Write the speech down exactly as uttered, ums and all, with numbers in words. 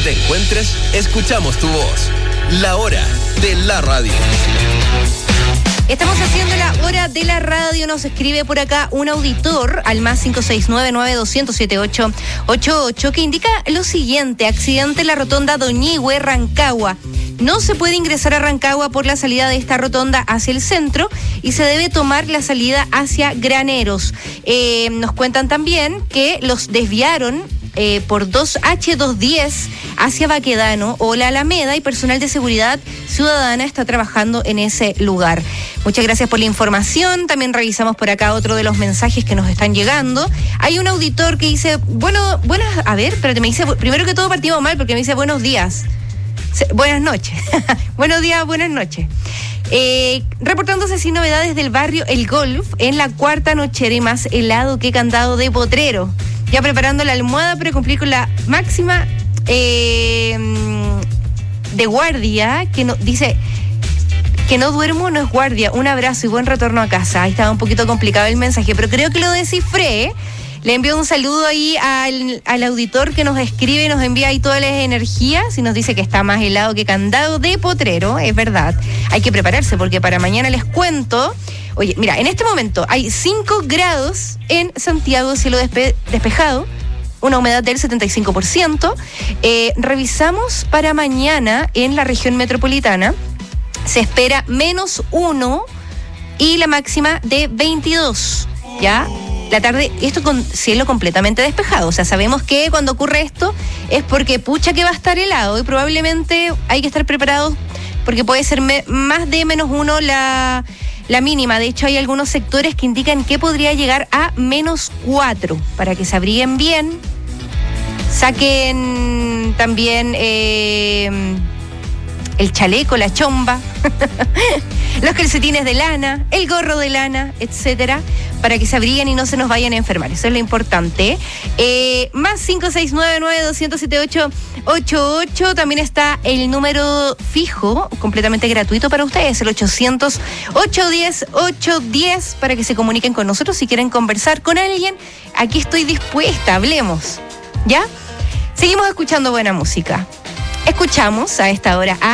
te encuentres, escuchamos tu voz. La hora de la radio. Estamos haciendo la hora de la radio. Nos escribe por acá un auditor al más cinco seis nueve, nueve dos cero, siete ocho ocho ocho que indica lo siguiente: accidente en la rotonda Doñihue, Rancagua. No se puede ingresar a Rancagua por la salida de esta rotonda hacia el centro y se debe tomar la salida hacia Graneros. Eh, nos cuentan también que los desviaron eh, por dos hache doscientos diez hacia Baquedano o la Alameda, y personal de seguridad ciudadana está trabajando en ese lugar. Muchas gracias por la información. También revisamos por acá otro de los mensajes que nos están llegando. Hay un auditor que dice, bueno, buenas, a ver, espérate, me dice, primero que todo partimos mal porque me dice buenos días. Buenas noches. Buenos días, buenas noches. Eh, reportándose sin novedades del barrio El Golf, en la cuarta nochera y más helado que candado de Potrero. Ya preparando la almohada para cumplir con la máxima eh, de guardia, que no, dice que no duermo no es guardia. Un abrazo y buen retorno a casa. Ahí estaba un poquito complicado el mensaje, pero creo que lo descifré. Le envío un saludo ahí al, al auditor que nos escribe, nos envía ahí todas las energías y nos dice que está más helado que candado de Potrero. Es verdad, hay que prepararse porque para mañana les cuento. Oye, mira, en este momento hay cinco grados en Santiago, cielo despe- despejado, una humedad del setenta y cinco por ciento. Eh, revisamos para mañana en la región metropolitana, se espera menos uno y la máxima de veintidós, ¿ya? La tarde, esto con cielo completamente despejado. O sea, sabemos que cuando ocurre esto es porque pucha que va a estar helado y probablemente hay que estar preparados porque puede ser me, más de menos uno la, la mínima. De hecho, hay algunos sectores que indican que podría llegar a menos cuatro, para que se abriguen bien. Saquen también eh, el chaleco, la chomba, los calcetines de lana, el gorro de lana, etcétera, para que se abriguen y no se nos vayan a enfermar. Eso es lo importante. Eh, más cinco seis nueve, nueve dos cero siete ocho ocho ocho. También está el número fijo, completamente gratuito para ustedes, el ochocientos, ochocientos diez, ochocientos diez, para que se comuniquen con nosotros si quieren conversar con alguien. Aquí estoy dispuesta, hablemos. ¿Ya? Seguimos escuchando buena música. Escuchamos a esta hora a